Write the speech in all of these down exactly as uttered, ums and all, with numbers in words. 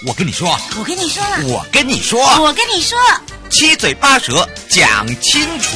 我跟你说， 我跟你说了， 我跟你说， 我跟你说， 七嘴八舌讲清楚。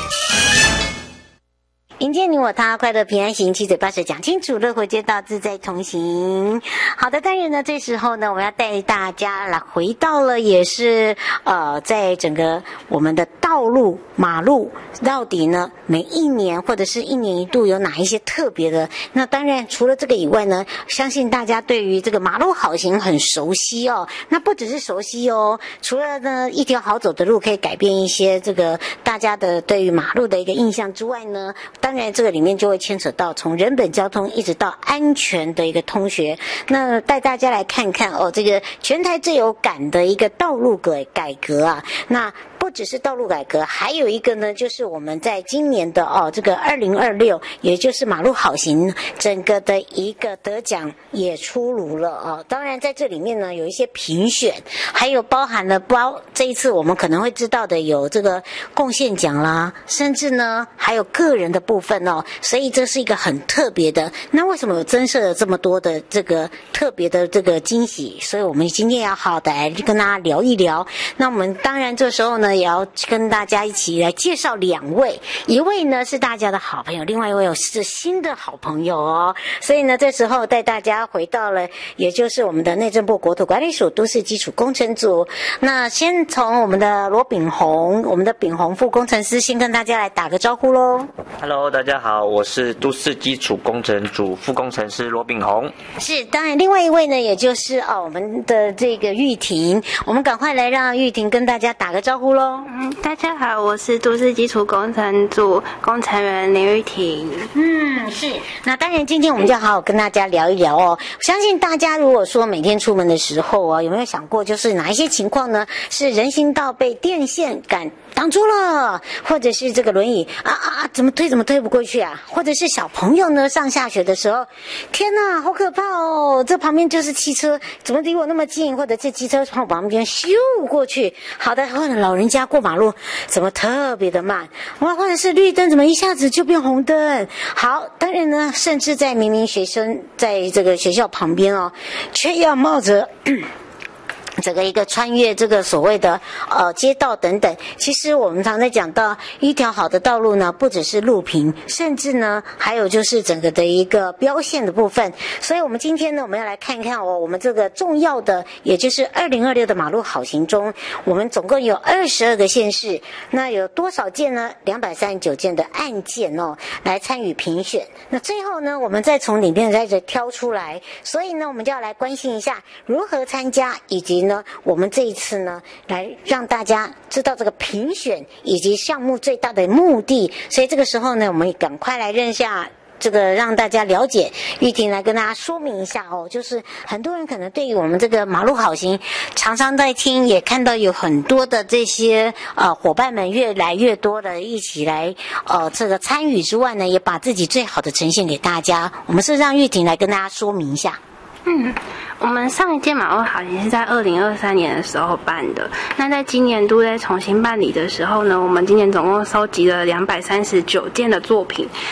迎接你我他，快乐平安行，七嘴八舌讲清楚，乐活街道自在同行。好的，当然呢，这时候呢，我们要带大家来回到了，也是呃，在整个我们的道路马路，到底呢每一年或者是一年一度有哪一些特别的？那当然除了这个以外呢，相信大家对于这个马路好行很熟悉哦。那不只是熟悉哦，除了呢一条好走的路可以改变一些这个大家的对于马路的一个印象之外呢，当然这个里面就会牵扯到从人本交通一直到安全的一个通学。那带大家来看看哦，这个全台最有感的一个道路改改革啊。那不只是道路改革，还有一个呢，就是我们在今年的哦这个二零二六，也就是马路好行整个的一个得奖也出炉了哦。当然在这里面呢有一些评选，还有包含了包这一次我们可能会知道的有这个贡献奖啦，甚至呢还有个人的部分哦，所以这是一个很特别的。那为什么有增设了这么多的这个特别的这个惊喜？所以我们今天要好好的来跟大家聊一聊。那我们当然这时候呢也要跟大家一起来介绍两位，一位呢是大家的好朋友，另外一位是新的好朋友哦。所以呢这时候带大家回到了也就是我们的内政部国土管理署都市基础工程组。那先从我们的罗炳宏，我们的炳宏副工程师先跟大家来打个招呼咯。 Hello， 大家好，我是都市基础工程组副工程师罗炳宏。 是，当然另外一位呢也就是哦我们的这个玉婷，我们赶快来让玉婷跟大家打个招呼咯。 嗯，大家好，我是都市基础工程组工程员林玉婷。 嗯，是。那当然，今天我们就好好跟大家聊一聊哦。相信大家如果说每天出门的时候啊，有没有想过，就是哪一些情况呢？是人行道被电线杆挡住了，或者是这个轮椅啊啊啊，怎么推怎么推不过去啊？或者是小朋友呢上下学的时候，天哪，好可怕哦！这旁边就是汽车，怎么离我那么近？或者是机车从我旁边咻过去。好的，或者老人家过马路怎么特别的慢？哇，或者是绿灯怎么一下子就变红灯？好，当然呢，甚至在明明学生在这个学校旁边哦，却要冒着这个一个穿越这个所谓的呃街道等等。其实我们常在讲到一条好的道路呢，不只是路平，甚至呢还有就是整个的一个标线的部分。所以我们今天呢，我们要来看看哦，我们这个重要的，也就是二零二六的马路好行中，我们总共有二十二个县市，那有多少件呢？两百三十九件的案件哦，来参与评选。那最后呢，我们再从里面再挑出来。所以呢，我们就要来关心一下如何参加，以及呢，我们这一次呢，来让大家知道这个评选以及项目最大的目的。所以这个时候呢，我们赶快来认下这个，让大家了解。玉婷来跟大家说明一下哦，就是很多人可能对于我们这个马路好行，常常在听，也看到有很多的这些呃伙伴们越来越多的一起来呃这个参与之外呢，也把自己最好的呈现给大家。我们是让玉婷来跟大家说明一下。 嗯，我们上一届马路好行是在二零二三年的时候办的。那在今年度在重新办理的时候呢，我们今年总共收集了两百三十九件的作品。